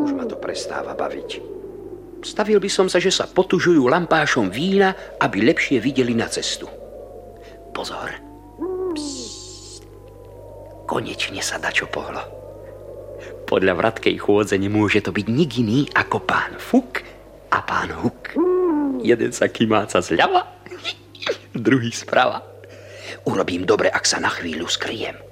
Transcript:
už ma to prestáva baviť. Stavil by som sa, že sa potužujú lampášom vína, aby lepšie videli na cestu. Pozor. Psst. Konečne sa dačo pohlo. Podľa vratkej chôdze nemôže to byť nik iný ako pán Fuk a pán Huk. Jeden sa kymáca zľava, druhý zprava. Urobím dobre, ak sa na chvíľu skryjem.